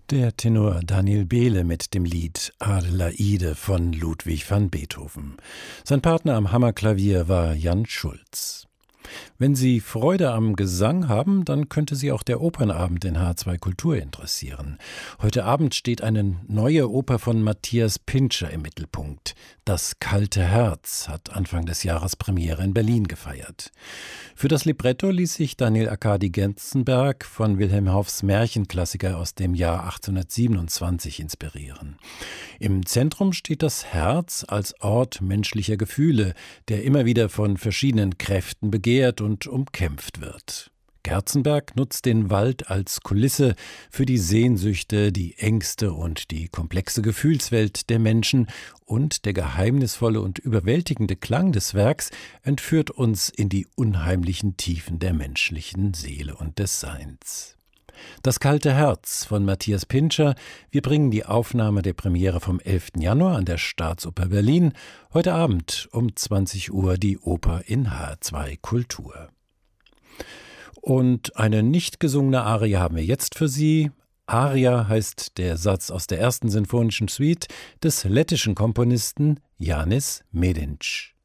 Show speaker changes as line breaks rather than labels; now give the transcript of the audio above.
Der Tenor Daniel Behle mit dem Lied Adelaide von Ludwig van Beethoven. Sein Partner am Hammerklavier war Jan Schulz. Wenn Sie Freude am Gesang haben, dann könnte Sie auch der Opernabend in H2 Kultur interessieren. Heute Abend steht eine neue Oper von Matthias Pintscher im Mittelpunkt. Das kalte Herz hat Anfang des Jahres Premiere in Berlin gefeiert. Für das Libretto ließ sich Daniel Arkadi Genzenberg von Wilhelm Hauffs Märchenklassiker aus dem Jahr 1827 inspirieren. Im Zentrum steht das Herz als Ort menschlicher Gefühle, der immer wieder von verschiedenen Kräften begehrt und umkämpft wird. Genzenberg nutzt den Wald als Kulisse für die Sehnsüchte, die Ängste und die komplexe Gefühlswelt der Menschen, und der geheimnisvolle und überwältigende Klang des Werks entführt uns in die unheimlichen Tiefen der menschlichen Seele und des Seins. Das kalte Herz von Matthias Pintscher. Wir bringen die Aufnahme der Premiere vom 11. Januar an der Staatsoper Berlin. Heute Abend um 20 Uhr die Oper in H2 Kultur. Und eine nicht gesungene Arie haben wir jetzt für Sie. Aria heißt der Satz aus der ersten sinfonischen Suite des lettischen Komponisten Jānis Mēdīņš.